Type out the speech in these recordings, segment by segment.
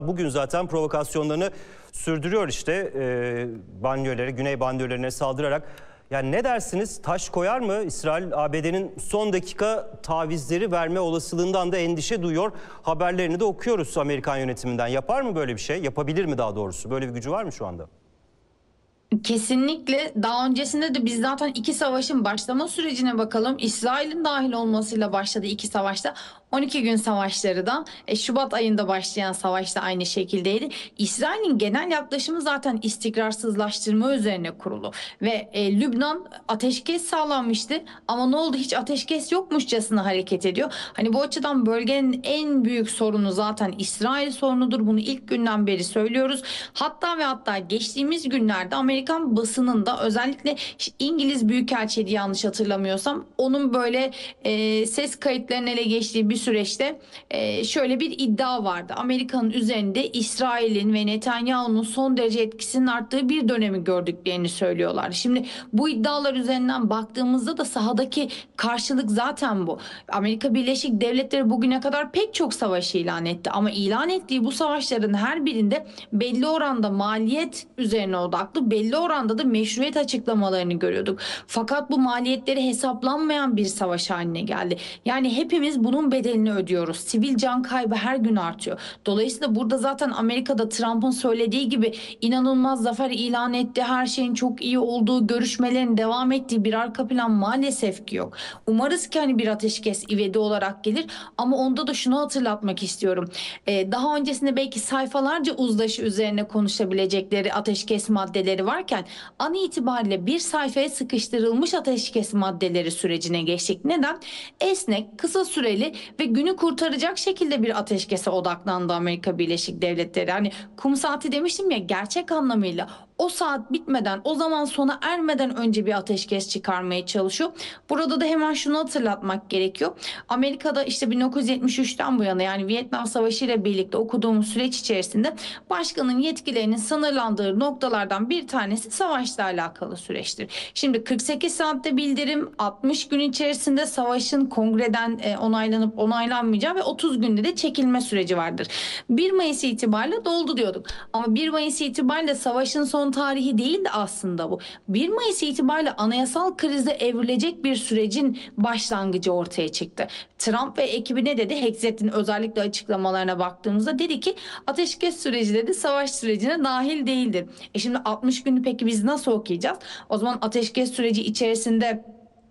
Bugün zaten provokasyonlarını sürdürüyor işte banliyölere, güney banliyölerine saldırarak. Yani ne dersiniz? Taş koyar mı? İsrail, ABD'nin son dakika tavizleri verme olasılığından da endişe duyuyor. Haberlerini de okuyoruz Amerikan yönetiminden. Yapar mı böyle bir şey? Yapabilir mi daha doğrusu? Böyle bir gücü var mı şu anda? Kesinlikle. Daha öncesinde de biz zaten iki savaşın başlama sürecine bakalım. İsrail'in dahil olmasıyla başladı iki savaşta. 12 gün savaşları da Şubat ayında başlayan savaş da aynı şekildeydi. İsrail'in genel yaklaşımı zaten istikrarsızlaştırma üzerine kurulu ve Lübnan ateşkes sağlanmıştı ama ne oldu, hiç ateşkes yokmuşçasına hareket ediyor. Hani bu açıdan bölgenin en büyük sorunu zaten İsrail sorunudur. Bunu ilk günden beri söylüyoruz. Hatta ve hatta geçtiğimiz günlerde Amerikan basınında, özellikle İngiliz Büyükelçiliği yanlış hatırlamıyorsam, onun böyle ses kayıtlarının ele geçtiği bir süreçte şöyle bir iddia vardı. Amerika'nın üzerinde İsrail'in ve Netanyahu'nun son derece etkisinin arttığı bir dönemi gördüklerini söylüyorlar. Şimdi bu iddialar üzerinden baktığımızda da sahadaki karşılık zaten bu. Amerika Birleşik Devletleri bugüne kadar pek çok savaş ilan etti ama ilan ettiği bu savaşların her birinde belli oranda maliyet üzerine odaklı, belli oranda da meşruiyet açıklamalarını görüyorduk. Fakat bu maliyetleri hesaplanmayan bir savaş haline geldi. Yani hepimiz bunun bedelini ödüyoruz. Sivil can kaybı her gün artıyor. Dolayısıyla burada zaten Amerika'da Trump'ın söylediği gibi inanılmaz zafer ilan etti, her şeyin çok iyi olduğu, görüşmelerin devam ettiği bir arka plan maalesef ki yok. Umarız ki hani bir ateşkes ivedi olarak gelir ama onda da şunu hatırlatmak istiyorum. Daha öncesinde belki sayfalarca uzlaşı üzerine konuşabilecekleri ateşkes maddeleri varken an itibariyle bir sayfaya sıkıştırılmış ateşkes maddeleri sürecine geçtik. Neden? Esnek, kısa süreli ve günü kurtaracak şekilde bir ateşkese odaklandı Amerika Birleşik Devletleri. Hani kum saati demiştim ya, gerçek anlamıyla o saat bitmeden, o zaman sona ermeden önce bir ateşkes çıkarmaya çalışıyor. Burada da hemen şunu hatırlatmak gerekiyor. Amerika'da işte 1973'ten bu yana, yani Vietnam Savaşı ile birlikte okuduğumuz süreç içerisinde başkanın yetkilerinin sınırlandığı noktalardan bir tanesi savaşla alakalı süreçtir. Şimdi 48 saatte bildirim, 60 gün içerisinde savaşın kongreden onaylanıp onaylanmayacağı ve 30 günde de çekilme süreci vardır. 1 Mayıs itibariyle doldu diyorduk. Ama 1 Mayıs itibariyle savaşın son tarihi değildi aslında bu. 1 Mayıs itibariyle anayasal krize evrilecek bir sürecin başlangıcı ortaya çıktı. Trump ve ekibi ne dedi? Hexet'in özellikle açıklamalarına baktığımızda dedi ki ateşkes süreci dedi savaş sürecine dahil değildir. Şimdi 60 günü peki biz nasıl okuyacağız? O zaman ateşkes süreci içerisinde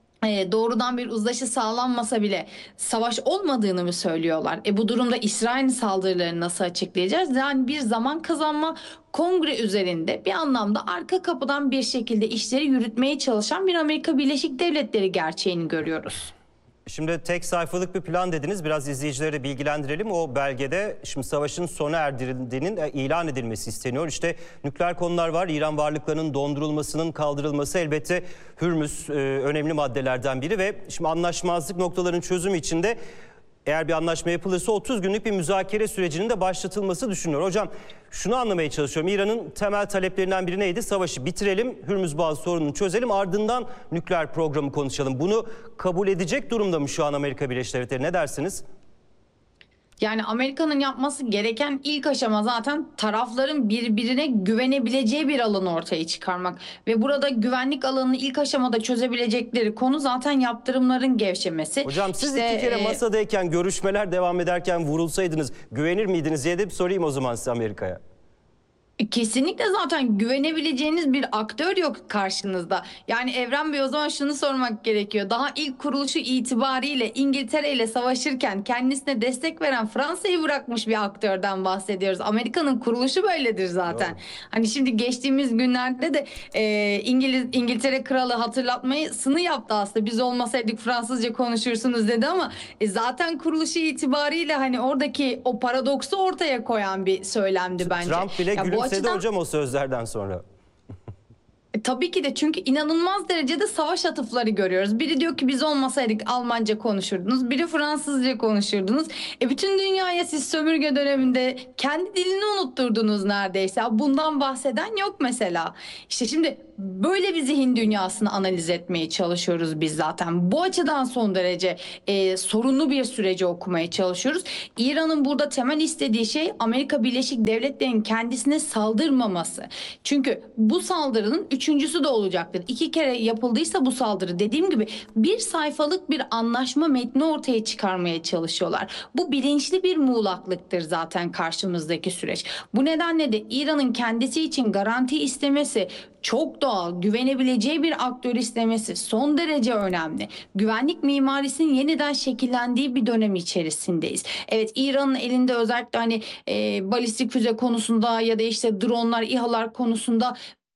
doğrudan bir uzlaşı sağlanmasa bile savaş olmadığını mı söylüyorlar? Bu durumda İsrail'in saldırılarını nasıl açıklayacağız? Yani bir zaman kazanma, kongre üzerinde bir anlamda arka kapıdan bir şekilde işleri yürütmeye çalışan bir Amerika Birleşik Devletleri gerçeğini görüyoruz. Şimdi tek sayfalık bir plan dediniz. Biraz izleyicileri de bilgilendirelim. O belgede şimdi savaşın sona erdirildiğinin ilan edilmesi isteniyor. İşte nükleer konular var. İran varlıklarının dondurulmasının kaldırılması elbette Hürmüz önemli maddelerden biri ve şimdi anlaşmazlık noktaların çözümü için de eğer bir anlaşma yapılırsa 30 günlük bir müzakere sürecinin de başlatılması düşünülüyor. Hocam şunu anlamaya çalışıyorum. İran'ın temel taleplerinden biri neydi? Savaşı bitirelim, Hürmüz Boğazı sorununu çözelim, ardından nükleer programı konuşalım. Bunu kabul edecek durumda mı şu an Amerika Birleşik Devletleri? Ne dersiniz? Yani Amerika'nın yapması gereken ilk aşama zaten tarafların birbirine güvenebileceği bir alanı ortaya çıkarmak. Ve burada güvenlik alanını ilk aşamada çözebilecekleri konu zaten yaptırımların gevşemesi. Hocam siz iki kere masadayken, görüşmeler devam ederken vurulsaydınız güvenir miydiniz diye de bir sorayım o zaman size Amerika'ya. Kesinlikle zaten güvenebileceğiniz bir aktör yok karşınızda. Yani Evren Bey, o zaman şunu sormak gerekiyor. Daha ilk kuruluşu itibariyle İngiltere ile savaşırken kendisine destek veren Fransa'yı bırakmış bir aktörden bahsediyoruz. Amerika'nın kuruluşu böyledir zaten. Doğru. Hani şimdi geçtiğimiz günlerde de İngiltere Kralı hatırlatmasını yaptı aslında. Biz olmasaydık Fransızca konuşursunuz dedi ama zaten kuruluşu itibariyle hani oradaki o paradoksu ortaya koyan bir söylemdi bence. Trump bile Ya bu gülümsedi açıdan hocam o sözlerden sonra. Tabii ki de, çünkü inanılmaz derecede savaş atıfları görüyoruz. Biri diyor ki biz olmasaydık Almanca konuşurdunuz. Biri Fransızca konuşurdunuz. Bütün dünyaya siz sömürge döneminde kendi dilini unutturdunuz neredeyse. Bundan bahseden yok mesela. İşte şimdi böyle bir zihin dünyasını analiz etmeye çalışıyoruz biz zaten. Bu açıdan son derece sorunlu bir süreci okumaya çalışıyoruz. İran'ın burada temel istediği şey Amerika Birleşik Devletleri'nin kendisine saldırmaması. Çünkü bu saldırının üçüncüsü de olacaktır. 2 kere yapıldıysa bu saldırı, dediğim gibi bir sayfalık bir anlaşma metni ortaya çıkarmaya çalışıyorlar. Bu bilinçli bir muğlaklıktır zaten karşımızdaki süreç. Bu nedenle de İran'ın kendisi için garanti istemesi, çok doğal, güvenebileceği bir aktör istemesi son derece önemli. Güvenlik mimarisinin yeniden şekillendiği bir dönem içerisindeyiz. Evet, İran'ın elinde özellikle balistik füze konusunda ya da işte dronlar, İHA'lar konusunda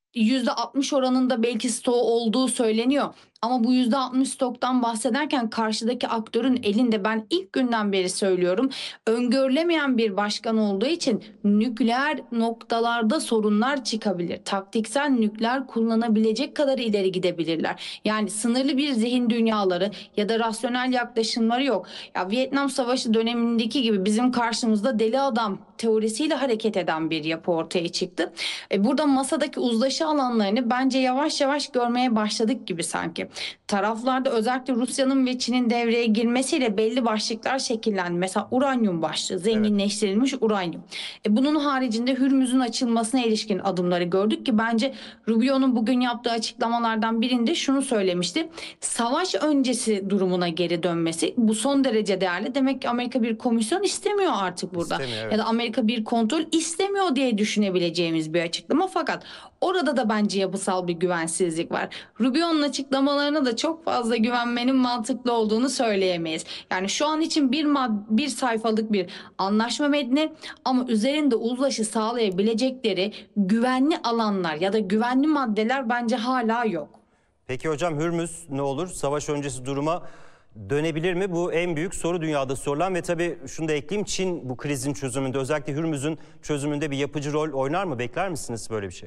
%60 oranında belki stoğu olduğu söyleniyor. Ama bu %60 stoktan bahsederken karşıdaki aktörün elinde, ben ilk günden beri söylüyorum, öngörülemeyen bir başkan olduğu için nükleer noktalarda sorunlar çıkabilir. Taktiksel nükleer kullanabilecek kadar ileri gidebilirler. Yani sınırlı bir zihin dünyaları ya da rasyonel yaklaşımları yok. Ya Vietnam Savaşı dönemindeki gibi bizim karşımızda deli adam teorisiyle hareket eden bir yapı ortaya çıktı. Burada masadaki uzlaşı alanlarını bence yavaş yavaş görmeye başladık gibi sanki. Taraflarda özellikle Rusya'nın ve Çin'in devreye girmesiyle belli başlıklar şekillendi. Mesela uranyum başlığı, zenginleştirilmiş uranyum. Bunun haricinde Hürmüz'ün açılmasına ilişkin adımları gördük ki bence Rubio'nun bugün yaptığı açıklamalardan birinde şunu söylemişti. Savaş öncesi durumuna geri dönmesi bu son derece değerli. Demek ki Amerika bir komisyon istemiyor artık burada. İstemiyor, evet. Ya da Amerika bir kontrol istemiyor diye düşünebileceğimiz bir açıklama. Fakat orada da bence yapısal bir güvensizlik var. Rubio'nun açıklamalarına da çok fazla güvenmenin mantıklı olduğunu söyleyemeyiz. Yani şu an için bir sayfalık bir anlaşma metni, ama üzerinde uzlaşı sağlayabilecekleri güvenli alanlar ya da güvenli maddeler bence hala yok. Peki hocam, Hürmüz ne olur? Savaş öncesi duruma dönebilir mi? Bu en büyük soru dünyada sorulan ve tabii şunu da ekleyeyim. Çin bu krizin çözümünde, özellikle Hürmüz'ün çözümünde bir yapıcı rol oynar mı? Bekler misiniz böyle bir şey?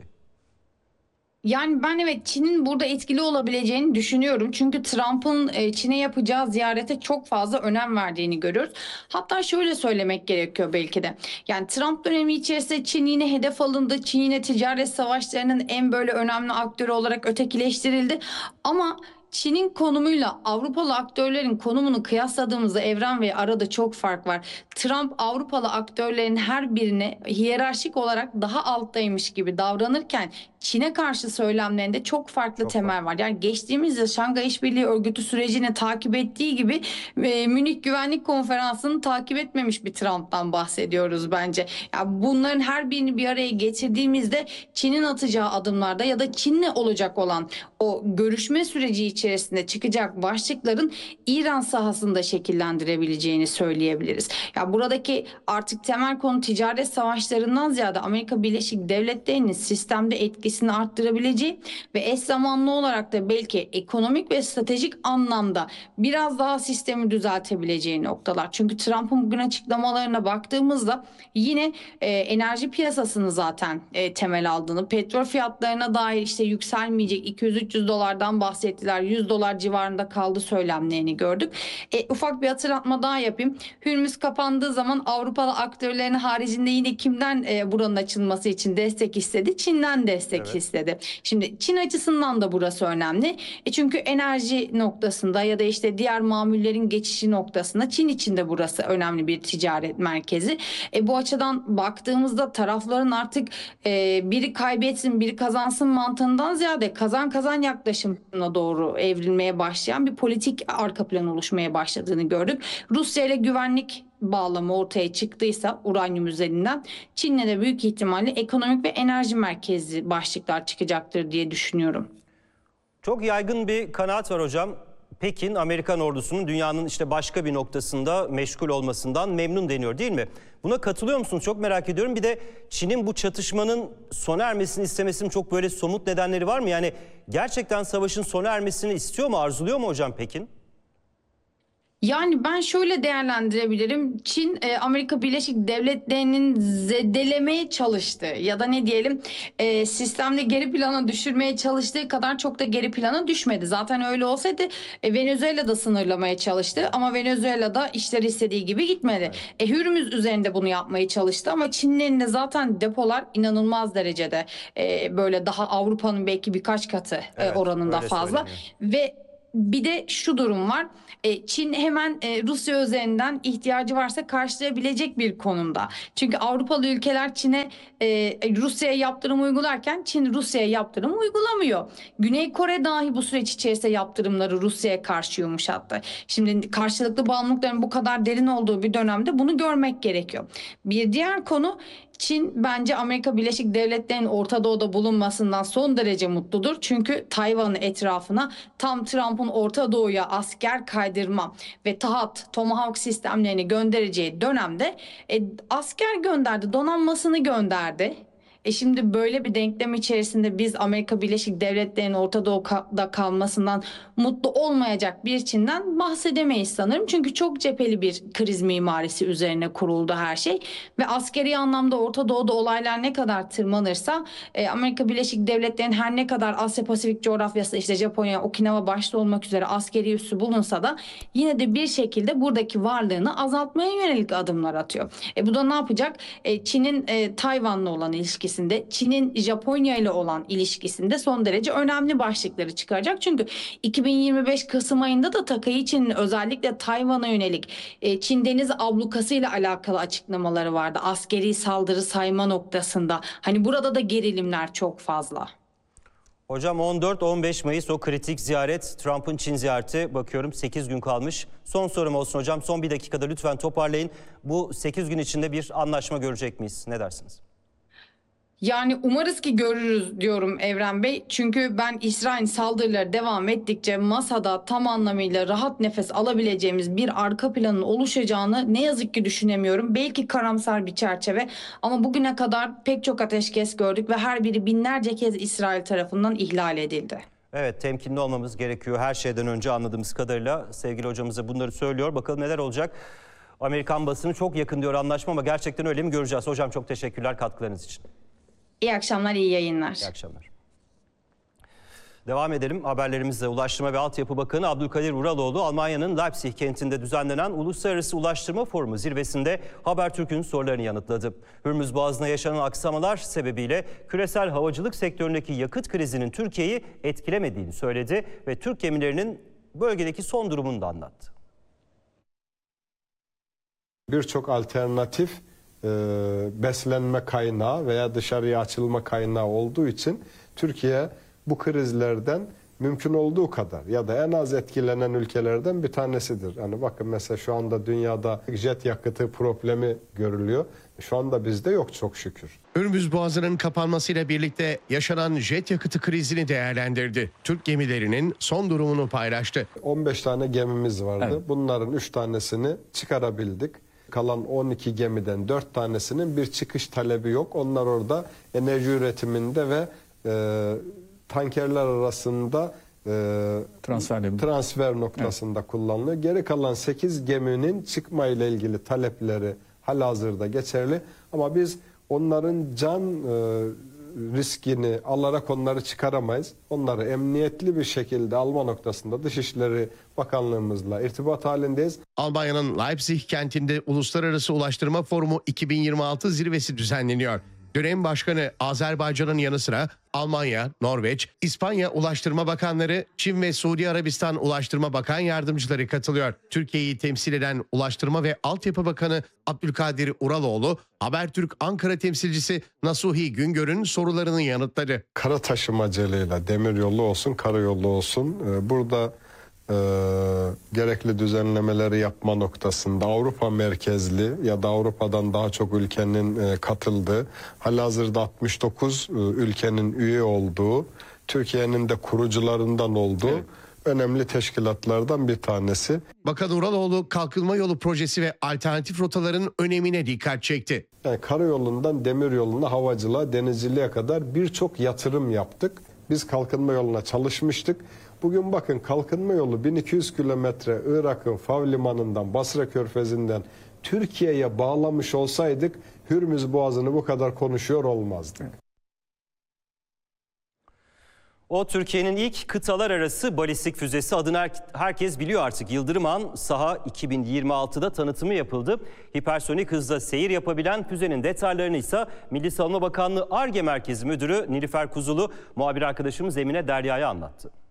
Yani ben evet Çin'in burada etkili olabileceğini düşünüyorum. Çünkü Trump'ın Çin'e yapacağı ziyarete çok fazla önem verdiğini görüyoruz. Hatta şöyle söylemek gerekiyor belki de. Yani Trump dönemi içerisinde Çin yine hedef alındı. Çin yine ticaret savaşlarının en böyle önemli aktörü olarak ötekileştirildi. Ama Çin'in konumuyla Avrupalı aktörlerin konumunu kıyasladığımızda Evren ve arada çok fark var. Trump Avrupalı aktörlerin her birine hiyerarşik olarak daha alttaymış gibi davranırken Çin'e karşı söylemlerinde çok farklı temel var. Yani geçtiğimiz yıl Şanghay İşbirliği Örgütü sürecini takip ettiği gibi Münih Güvenlik Konferansı'nı takip etmemiş bir Trump'tan bahsediyoruz bence. Yani bunların her birini bir araya getirdiğimizde Çin'in atacağı adımlarda ya da Çin'le olacak olan o görüşme süreci içerisinde çıkacak başlıkların İran sahasında şekillendirebileceğini söyleyebiliriz. Ya buradaki artık temel konu ticaret savaşlarından ziyade Amerika Birleşik Devletleri'nin sistemde etkisini arttırabileceği ve eş zamanlı olarak da belki ekonomik ve stratejik anlamda biraz daha sistemi düzeltebileceği noktalar. Çünkü Trump'ın bugün açıklamalarına baktığımızda yine enerji piyasasını zaten temel aldığını, petrol fiyatlarına dair işte yükselmeyecek 200-300 dolardan bahsettiler. 100 dolar civarında kaldı söylemlerini gördük. Ufak bir hatırlatma daha yapayım. Hürmüz kapandığı zaman Avrupalı aktörlerin haricinde yine kimden buranın açılması için destek istedi? Çin'den destek istedi. Şimdi Çin açısından da burası önemli. Çünkü enerji noktasında ya da işte diğer mamullerin geçişi noktasında Çin için de burası önemli bir ticaret merkezi. Bu açıdan baktığımızda tarafların artık biri kaybetsin biri kazansın mantığından ziyade kazan kazan yaklaşımına doğru evrilmeye başlayan bir politik arka plan oluşmaya başladığını gördük. Rusya ile güvenlik bağlamı ortaya çıktıysa uranyum üzerinden Çin'le de büyük ihtimalle ekonomik ve enerji merkezi başlıklar çıkacaktır diye düşünüyorum. Çok yaygın bir kanaat var hocam. Pekin, Amerikan ordusunun dünyanın işte başka bir noktasında meşgul olmasından memnun deniyor, değil mi? Buna katılıyor musunuz? Çok merak ediyorum. Bir de Çin'in bu çatışmanın sona ermesini istemesinin çok böyle somut nedenleri var mı? Yani gerçekten savaşın sona ermesini istiyor mu, arzuluyor mu hocam Pekin? Yani ben şöyle değerlendirebilirim. Çin Amerika Birleşik Devletleri'nin zedelemeye çalıştığı ya da ne diyelim sistemde geri plana düşürmeye çalıştığı kadar çok da geri plana düşmedi. Zaten öyle olsaydı Venezuela'da sınırlamaya çalıştı ama Venezuela'da işler istediği gibi gitmedi. Hürmüz üzerinde bunu yapmaya çalıştı ama Çin'in elinde zaten depolar inanılmaz derecede böyle daha Avrupa'nın belki birkaç katı Evet, oranında öyle fazla söyleniyor. ve bir de şu durum var. Çin hemen Rusya üzerinden ihtiyacı varsa karşılayabilecek bir konumda. Çünkü Avrupalı ülkeler Çin'e Rusya'ya yaptırım uygularken Çin Rusya'ya yaptırım uygulamıyor. Güney Kore dahi bu süreç içerisinde yaptırımları Rusya'ya karşı yumuşattı. Şimdi karşılıklı bağımlılıkların bu kadar derin olduğu bir dönemde bunu görmek gerekiyor. Bir diğer konu, Çin bence Amerika Birleşik Devletleri'nin Orta Doğu'da bulunmasından son derece mutludur. Çünkü Tayvan'ın etrafına tam Trump'ın Orta Doğu'ya asker kaydırma ve THAAD, Tomahawk sistemlerini göndereceği dönemde asker gönderdi, donanmasını gönderdi. Şimdi böyle bir denklem içerisinde biz Amerika Birleşik Devletleri'nin Orta Doğu'da kalmasından mutlu olmayacak bir Çin'den bahsedemeyiz sanırım. Çünkü çok cepheli bir kriz mimarisi üzerine kuruldu her şey. Ve askeri anlamda Orta Doğu'da olaylar ne kadar tırmanırsa Amerika Birleşik Devletleri'nin her ne kadar Asya Pasifik coğrafyası işte Japonya, Okinawa başta olmak üzere askeri üssü bulunsa da yine de bir şekilde buradaki varlığını azaltmaya yönelik adımlar atıyor. Bu da ne yapacak? Çin'in Tayvan'la olan ilişkisinde, Çin'in Japonya ile olan ilişkisinde son derece önemli başlıkları çıkaracak. Çünkü 2025 Kasım ayında da Takaichi'nin özellikle Tayvan'a yönelik Çin deniz ablukası ile alakalı açıklamaları vardı. Askeri saldırı sayma noktasında. Hani burada da gerilimler çok fazla. Hocam 14-15 Mayıs o kritik ziyaret, Trump'ın Çin ziyareti, bakıyorum 8 gün kalmış. Son sorum olsun hocam, son bir dakikada lütfen toparlayın. Bu 8 gün içinde bir anlaşma görecek miyiz? Ne dersiniz? Yani umarız ki görürüz diyorum Evren Bey. Çünkü ben İsrail saldırıları devam ettikçe masada tam anlamıyla rahat nefes alabileceğimiz bir arka planın oluşacağını ne yazık ki düşünemiyorum. Belki karamsar bir çerçeve ama bugüne kadar pek çok ateşkes gördük ve her biri binlerce kez İsrail tarafından ihlal edildi. Evet, temkinli olmamız gerekiyor. Her şeyden önce anladığımız kadarıyla sevgili hocamız bunları söylüyor. Bakalım neler olacak. Amerikan basını çok yakın diyor anlaşma ama gerçekten öyle mi göreceğiz. Hocam çok teşekkürler katkılarınız için. İyi akşamlar, iyi yayınlar. İyi akşamlar. Devam edelim haberlerimizle. Ulaştırma ve Altyapı Bakanı Abdülkadir Uraloğlu, Almanya'nın Leipzig kentinde düzenlenen Uluslararası Ulaştırma Forumu zirvesinde Habertürk'ün sorularını yanıtladı. Hürmüz Boğazı'nda yaşanan aksamalar sebebiyle küresel havacılık sektöründeki yakıt krizinin Türkiye'yi etkilemediğini söyledi ve Türk gemilerinin bölgedeki son durumunu da anlattı. Birçok alternatif beslenme kaynağı veya dışarıya açılma kaynağı olduğu için Türkiye bu krizlerden mümkün olduğu kadar ya da en az etkilenen ülkelerden bir tanesidir. Hani bakın mesela şu anda dünyada jet yakıtı problemi görülüyor. Şu anda bizde yok çok şükür. Hürmüz Boğazı'nın kapanmasıyla birlikte yaşanan jet yakıtı krizini değerlendirdi. Türk gemilerinin son durumunu paylaştı. 15 tane gemimiz vardı. Evet. Bunların 3 tanesini çıkarabildik. Kalan 12 gemiden 4 tanesinin bir çıkış talebi yok. Onlar orada enerji üretiminde ve tankerler arasında transfer noktasında kullanılıyor. Geri kalan 8 geminin çıkma ile ilgili talepleri halihazırda geçerli. Ama biz onların can riskini alarak onları çıkaramayız. Onları emniyetli bir şekilde alma noktasında Dışişleri Bakanlığımızla irtibat halindeyiz. Almanya'nın Leipzig kentinde Uluslararası Ulaştırma Forumu 2026 zirvesi düzenleniyor. Dönem başkanı Azerbaycan'ın yanı sıra Almanya, Norveç, İspanya Ulaştırma Bakanları, Çin ve Suudi Arabistan Ulaştırma Bakan Yardımcıları katılıyor. Türkiye'yi temsil eden Ulaştırma ve Altyapı Bakanı Abdülkadir Uraloğlu, Habertürk Ankara temsilcisi Nasuhi Güngör'ün sorularını yanıtladı. Kara taşımacılığıyla demiryolu olsun, karayolu olsun burada gerekli düzenlemeleri yapma noktasında Avrupa merkezli ya da Avrupa'dan daha çok ülkenin katıldığı, halihazırda 69 ülkenin üye olduğu, Türkiye'nin de kurucularından olduğu önemli teşkilatlardan bir tanesi. Bakan Uraloğlu kalkınma yolu projesi ve alternatif rotaların önemine dikkat çekti. Yani karayolundan demiryoluna, havacılığa, denizciliğe kadar birçok yatırım yaptık. Biz kalkınma yoluna çalışmıştık. Bugün bakın kalkınma yolu 1200 kilometre Irak'ın Fav limanından, Basra Körfezi'nden Türkiye'ye bağlamış olsaydık Hürmüz Boğazı'nı bu kadar konuşuyor olmazdık. O Türkiye'nin ilk kıtalar arası balistik füzesi, adını herkes biliyor artık. Yıldırım Han saha 2026'da tanıtımı yapıldı. Hipersonik hızda seyir yapabilen füzenin detaylarını ise Milli Savunma Bakanlığı Ar-Ge Merkezi Müdürü Nilüfer Kuzulu muhabir arkadaşımız Emine Derya'ya anlattı.